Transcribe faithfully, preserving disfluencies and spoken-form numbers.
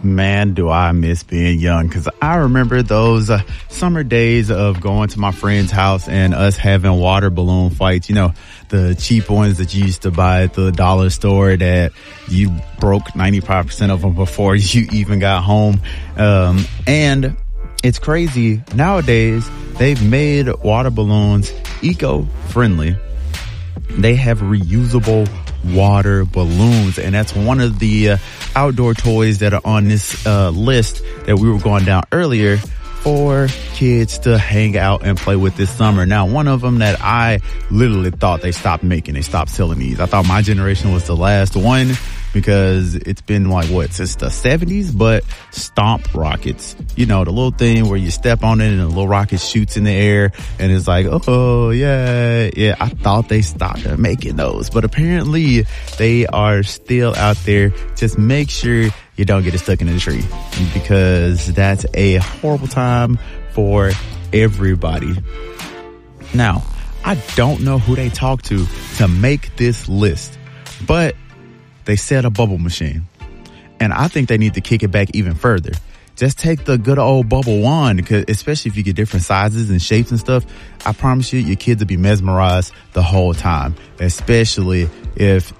Man, do I miss being young, because I remember those uh, summer days of going to my friend's house and us having water balloon fights, you know, the cheap ones that you used to buy at the dollar store that you broke ninety-five percent of them before you even got home. Um, and it's crazy. Nowadays, they've made water balloons eco-friendly. They have reusable water balloons, and that's one of the uh, outdoor toys that are on this uh, list that we were going down earlier for kids to hang out and play with this summer. Now, one of them that I literally thought they stopped making, they stopped selling these. I thought my generation was the last one, because it's been like, what, since the seventies? But Stomp Rockets, you know, the little thing where you step on it and the little rocket shoots in the air and it's like, oh, yeah, yeah. I thought they stopped making those, but apparently they are still out there. Just make sure you don't get it stuck in the tree, because that's a horrible time for everybody. Now, I don't know who they talked to to make this list, but they said a bubble machine. And I think they need to kick it back even further. Just take the good old bubble wand, because especially if you get different sizes and shapes and stuff, I promise you, your kids will be mesmerized the whole time, especially if